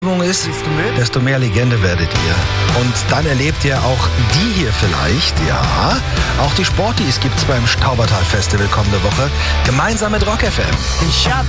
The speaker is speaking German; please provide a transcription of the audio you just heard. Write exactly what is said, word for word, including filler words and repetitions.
ist, desto mehr Legende werdet ihr. Und dann erlebt ihr auch die hier vielleicht, ja. Auch die Sporties gibt's beim Staubertal Festival kommende Woche, gemeinsam mit Rock F M. Ich hab